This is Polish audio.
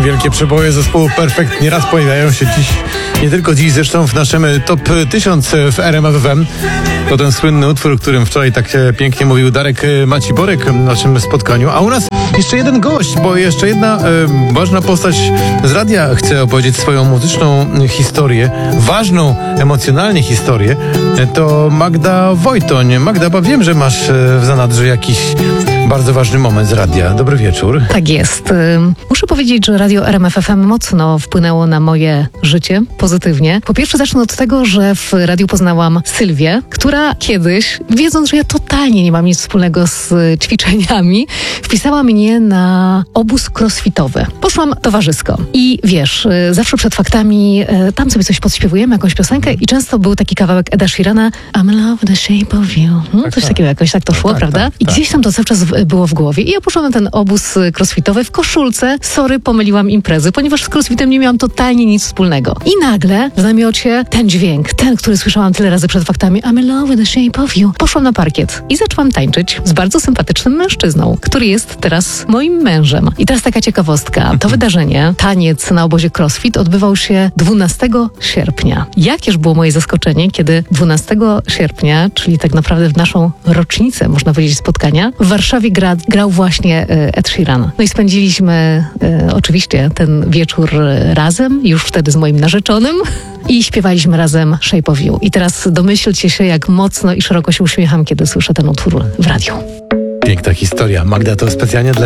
Wielkie przeboje zespołu Perfect nieraz pojawiają się nie tylko dziś, zresztą w naszym top 1000 w RMF FM. To ten słynny utwór, o którym wczoraj tak pięknie mówił Darek Maciborek w naszym spotkaniu. A u nas jeszcze jeden gość, bo jeszcze jedna ważna postać z radia chce opowiedzieć swoją muzyczną historię, ważną emocjonalnie historię. To Magda Wojtoń. Magda, bo wiem, że masz w zanadrzu jakiś bardzo ważny moment z radia. Dobry wieczór. Tak jest. Muszę powiedzieć, że radio RMF FM mocno wpłynęło na moje życie pozytywnie. Po pierwsze zacznę od tego, że w radiu poznałam Sylwię, która kiedyś, wiedząc, że ja totalnie nie mam nic wspólnego z ćwiczeniami, wpisała mnie na obóz crossfitowy. Poszłam towarzysko i wiesz, zawsze przed faktami tam sobie coś podśpiewujemy, jakąś piosenkę i często był taki kawałek Eda Sheerana I'm in love with the shape of you. Coś takiego jakoś tak to szło, prawda? I gdzieś tam to cały czas było w głowie. I ja poszłam na ten obóz crossfitowy w koszulce. Sorry, pomyliłam imprezy, ponieważ z crossfitem nie miałam totalnie nic wspólnego. I nagle w namiocie ten dźwięk, ten, który słyszałam tyle razy przed faktami I'm in love with the shape of you. Poszłam na parkiet i zaczęłam tańczyć z bardzo sympatycznym mężczyzną, który jest teraz moim mężem. I teraz taka ciekawostka. To wydarzenie, taniec na obozie crossfit odbywał się 12 sierpnia. Jakież było moje zaskoczenie, kiedy 12 sierpnia, czyli tak naprawdę w naszą rocznicę, można powiedzieć, spotkania, w Warszawie grał właśnie Ed Sheeran. No i spędziliśmy oczywiście ten wieczór razem, już wtedy z moim narzeczonym i śpiewaliśmy razem Shape of You. I teraz domyślcie się, jak mocno i szeroko się uśmiecham, kiedy słyszę ten utwór w radiu. Piękna historia. Magda, to specjalnie dla